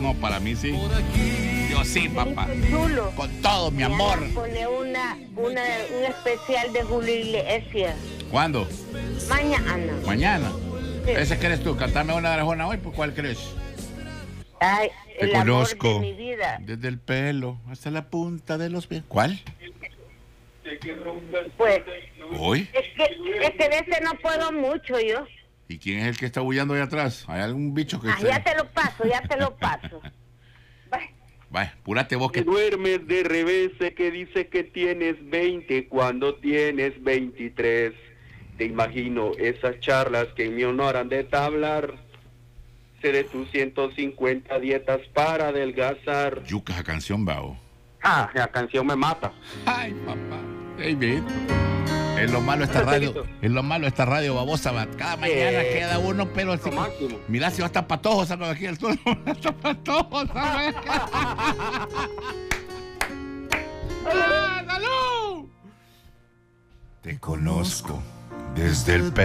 No, para mí sí. Yo sí, papá. Chulo. Con todo, mi amor. Pone un especial de Julio Iglesias. ¿Cuándo? Mañana. Mañana. Sí. ¿Ese crees tú? Cantame una de Arjona hoy, pues ¿cuál crees? Ay, Te el conozco. amor de mi vida. Desde el pelo hasta la punta de los pies. ¿Cuál? Pues, ¿Hoy? es que de ese no puedo mucho yo. ¿Y quién es el que está bullando ahí atrás? ¿Hay algún bicho que Ah, esté? ya te lo paso. Bye. Vaya, púrate vos que... Duermes de revés, que dice que tienes 20 cuando tienes 23. Te imagino esas charlas que en mi honor han de hablar. Sé de tus 150 dietas para adelgazar. Yuca, esa canción, bao. Ah, la canción me mata. Ay, papá. Hey, Vito. Es lo malo esta radio. Es lo malo esta radio, babosa. Va. Cada mañana queda uno, pero así. Máximo. Mirá si va a estar patojo, saco de aquí el turno. Va a estar patojo, ¿sabes? ¡Ah, salud! Te conozco desde el